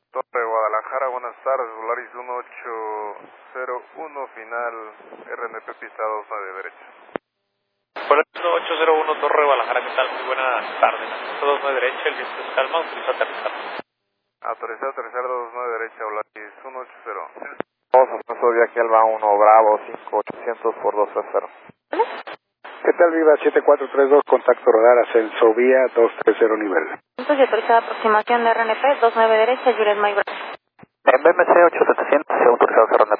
Torre Guadalajara, buenas tardes, Volaris 1801, final RNP pista 29 derecha. Volaris 1801, Torre Guadalajara, ¿qué tal? Muy buenas tardes. 29 derecha, el viento es calma, autoriza aterrizar. Autorizado aterrizar 29 derecha, Volaris 180. Vamos a Alfonso Viaje Alba 1, Bravo 5800 por 230. ¿Qué tal, Viva 7432, contacto radar, ascenso vía 230 nivel? Entonces, autorizada aproximación de RNP, 29 derecha, Juliet May Bravo. En BMC 8700, autorizado RNP.